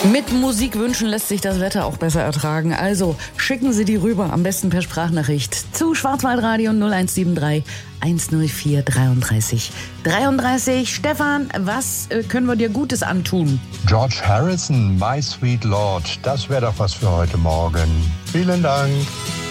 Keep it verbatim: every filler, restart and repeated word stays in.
Mit Musikwünschen lässt sich das Wetter auch besser ertragen. Also schicken Sie die rüber, am besten per Sprachnachricht zu Schwarzwaldradio null eins sieben drei eins null vier dreiunddreißig dreiunddreißig. Stefan, was äh, können wir dir Gutes antun? George Harrison, My Sweet Lord, das wäre doch was für heute Morgen. Vielen Dank.